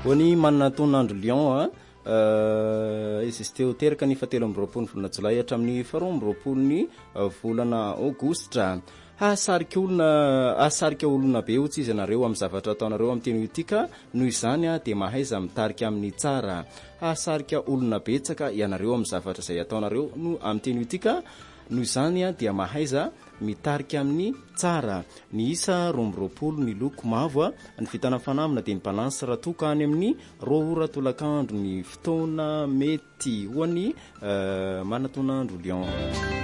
Hoany manana tonandro Lion existé ho teraka ny 17 volana Jolay hatramin'ny 12 ny volana Aogositra. Ahasarika olona be ohatsy izy anareo amin'ny zavatra ataonareo amin'ny teny iotika, noho izany dia mahaiza mitarika amin'ny tsara. Ahasarika olona betsaka ianareo amin'ny zavatra izay ataonareo no amin'ny teny iotika, noho izany dia mahaiza mitarika amin'ny tsara. Ny isa 12 ny loko mavo, ny vitana fanamina dia ny balance raha toka any amin'ny 2 ora tolakandro ny fotoana mety ho an'ny manatonandro Lion.